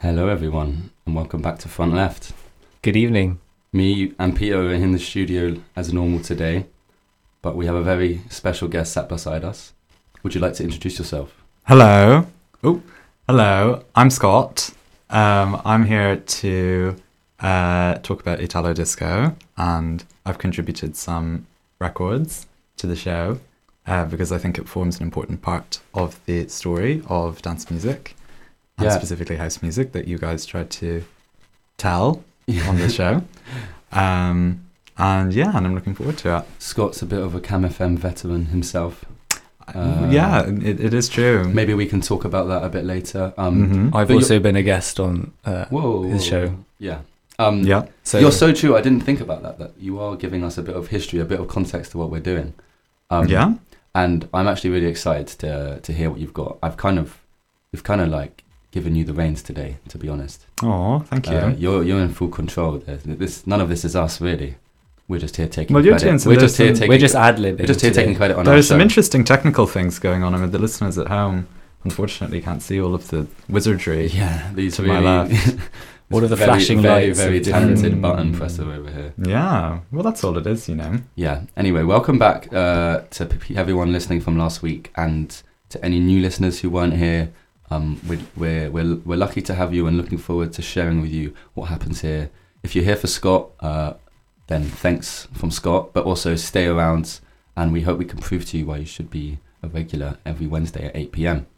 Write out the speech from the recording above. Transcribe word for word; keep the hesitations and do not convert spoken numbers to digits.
Hello everyone and welcome back to Front Left. Good evening. Me and Peter are in the studio as normal today, but we have a very special guest sat beside us. Would you like to introduce yourself? Hello. Oh, hello. I'm Scott. Um, I'm here to uh, talk about Italo Disco, and I've contributed some records to the show uh, because I think it forms an important part of the story of dance music, and Yeah. specifically house music that you guys tried to tell on the show. Um, and yeah, and I'm looking forward to it. Scott's a bit of a Cam F M veteran himself. Uh, yeah, it, it is true. Maybe we can talk about that a bit later. Um, Mhm. I've But also been a guest on uh, Whoa. his show. Yeah. Um, Yeah. So You're so true. I didn't think about that, that you are giving us a bit of history, a bit of context to what we're doing. Um, yeah. And I'm actually really excited to to hear what you've got. I've kind of, we've kind of like given you the reins today, to be honest. Oh, thank you. Uh, you're you're in full control. There's- This none of this is us really. We're just here taking Well, you're credit. doing some- We're just here there's some- taking. we're just ad-libbing. we're just here today. taking credit on There's our some show. interesting technical things going on. I mean, the listeners at home unfortunately can't see all of the wizardry. Yeah, these to really, my left. All of the very, flashing very, lights very of different- talented Mm. button presser over here. Yeah, well, that's all it is, you know. Yeah. Anyway, welcome back uh, to p- everyone listening from last week, and to any new listeners who weren't here. Um, we're, we're we're we're lucky to have you, and looking forward to sharing with you what happens here. If you're here for Scott, uh, then thanks from Scott, but also stay around, and we hope we can prove to you why you should be a regular every Wednesday at eight p.m.